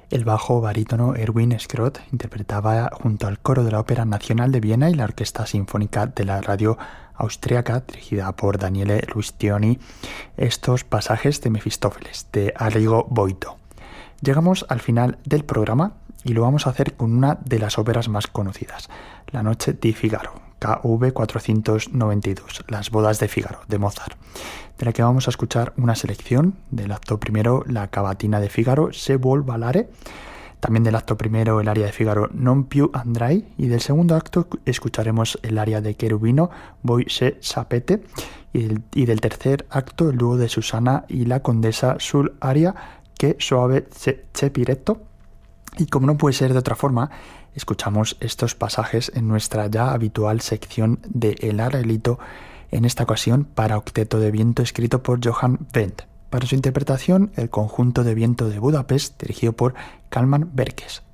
El bajo barítono Erwin Schrott interpretaba junto al coro de la Ópera Nacional de Viena y la Orquesta Sinfónica de la Radio Austriaca, dirigida por Daniele Rustioni, estos pasajes de Mefistófeles, de Arrigo Boito. Llegamos al final del programa y lo vamos a hacer con una de las óperas más conocidas, La Noche di Figaro, KV 492, Las bodas de Fígaro, de Mozart, de la que vamos a escuchar una selección del acto primero, la cavatina de Fígaro, Se vuol ballare, también del acto primero, el aria de Fígaro, Non più andrai, y del segundo acto escucharemos el aria de Cherubino, Voi se sapete, y del tercer acto, el dúo de Susana y la condesa sul aria Che soave c'è piretto. Y como no puede ser de otra forma, escuchamos estos pasajes en nuestra ya habitual sección de El Arreglito, en esta ocasión para octeto de viento escrito por Johann Wendt. Para su interpretación, el conjunto de viento de Budapest, dirigido por Kalman Berkes.